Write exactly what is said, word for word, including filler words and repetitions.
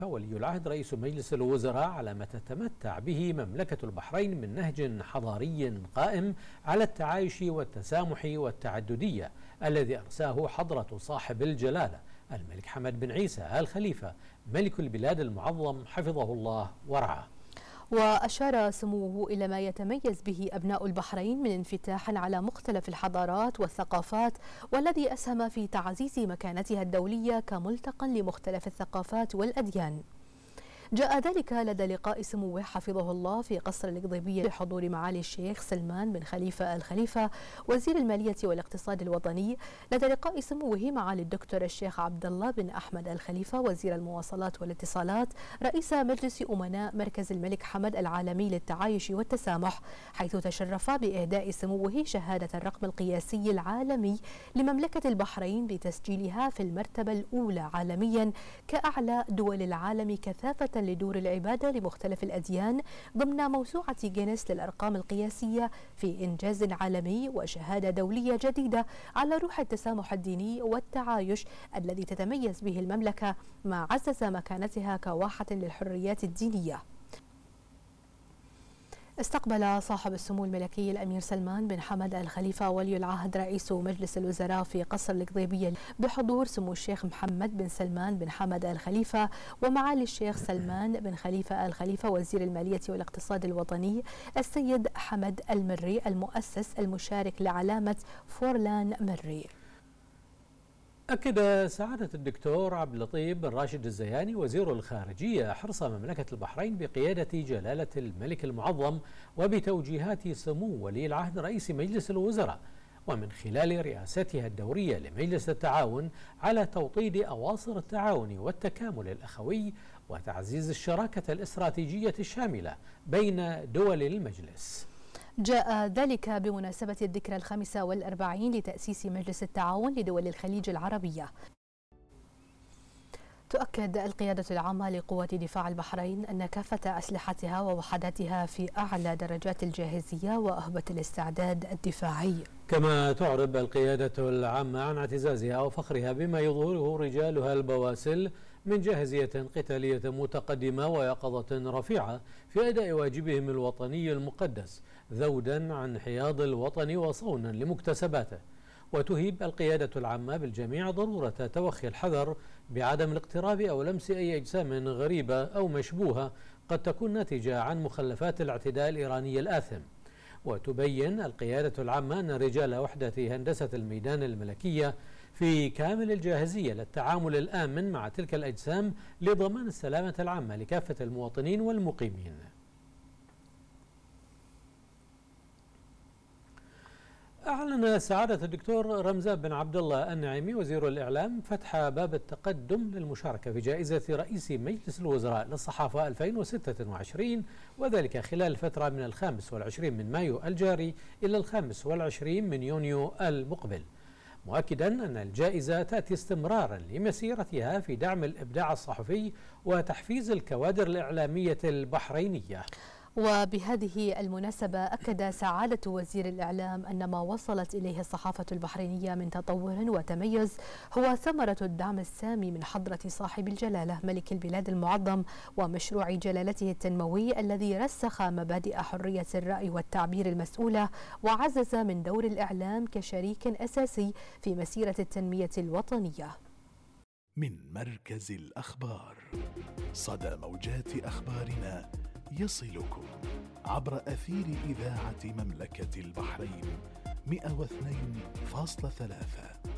ولي العهد رئيس مجلس الوزراء على ما تتمتع به مملكة البحرين من نهج حضاري قائم على التعايش والتسامح والتعددية الذي أرساه حضرة صاحب الجلالة الملك حمد بن عيسى آل خليفة ملك البلاد المعظم حفظه الله ورعاه. وأشار سموه إلى ما يتميز به أبناء البحرين من انفتاح على مختلف الحضارات والثقافات، والذي أسهم في تعزيز مكانتها الدولية كملتقى لمختلف الثقافات والأديان. جاء ذلك لدى لقاء سموه حفظه الله في قصر القضيبية بحضور معالي الشيخ سلمان بن خليفة آل خليفة وزير المالية والاقتصاد الوطني، لدى لقاء سموه معالي الدكتور الشيخ عبد الله بن أحمد آل خليفة وزير المواصلات والاتصالات رئيس مجلس أمناء مركز الملك حمد العالمي للتعايش والتسامح، حيث تشرف بإهداء سموه شهادة الرقم القياسي العالمي لمملكة البحرين بتسجيلها في المرتبة الأولى عالميا كأعلى دول العالم كثافة لدور العبادة لمختلف الأديان ضمن موسوعة جينيس للأرقام القياسية في إنجاز عالمي وشهادة دولية جديدة على روح التسامح الديني والتعايش الذي تتميز به المملكة، ما عزز مكانتها كواحة للحريات الدينية. استقبل صاحب السمو الملكي الأمير سلمان بن حمد آل خليفة ولي العهد رئيس مجلس الوزراء في قصر القضيبية بحضور سمو الشيخ محمد بن سلمان بن حمد آل خليفة ومعالي الشيخ سلمان بن خليفة آل خليفة وزير المالية والاقتصاد الوطني السيد حمد المري المؤسس المشارك لعلامة فورلان مري. أكد سعادة الدكتور عبد اللطيف بن راشد الزياني وزير الخارجية حرص مملكة البحرين بقيادة جلالة الملك المعظم وبتوجيهات سمو ولي العهد رئيس مجلس الوزراء ومن خلال رئاستها الدورية لمجلس التعاون على توطيد أواصر التعاون والتكامل الأخوي وتعزيز الشراكة الاستراتيجية الشاملة بين دول المجلس. جاء ذلك بمناسبة الذكرى الخامسة والأربعين لتأسيس مجلس التعاون لدول الخليج العربية. تؤكد القيادة العامة لقوات دفاع البحرين أن كافة أسلحتها ووحداتها في أعلى درجات الجاهزية وأهبة الاستعداد الدفاعي. كما تعرب القيادة العامة عن اعتزازها وفخرها بما يظهره رجالها البواسل من جاهزية قتالية متقدمة ويقظة رفيعة في أداء واجبهم الوطني المقدس ذودا عن حياض الوطن وصونا لمكتسباته. وتهيب القيادة العامة بالجميع ضرورة توخي الحذر بعدم الاقتراب أو لمس أي أجسام غريبة أو مشبوهة قد تكون ناتجة عن مخلفات الاعتداء الإيراني الآثم. وتبين القيادة العامة أن رجال وحدة هندسة الميدان الملكية في كامل الجاهزية للتعامل الآمن مع تلك الأجسام لضمان السلامة العامة لكافة المواطنين والمقيمين. أعلن سعادة الدكتور رمزان بن عبد الله النعيمي وزير الإعلام فتح باب التقدم للمشاركة في جائزة رئيس مجلس الوزراء للصحافة ألفين وستة وعشرين، وذلك خلال الفترة من الخامس والعشرين من مايو الجاري إلى الخامس والعشرين من يونيو المقبل، مؤكدا أن الجائزة تأتي استمرارا لمسيرتها في دعم الإبداع الصحفي وتحفيز الكوادر الإعلامية البحرينية. وبهذه المناسبة أكد سعادة وزير الإعلام أن ما وصلت إليه الصحافة البحرينية من تطور وتميز هو ثمرة الدعم السامي من حضرة صاحب الجلالة ملك البلاد المعظم ومشروع جلالته التنموي الذي رسخ مبادئ حرية الرأي والتعبير المسؤولة وعزز من دور الإعلام كشريك أساسي في مسيرة التنمية الوطنية. من مركز الأخبار صدى موجات أخبارنا يصلكم عبر أثير إذاعة مملكة البحرين مئة واثنين فاصلة ثلاثة.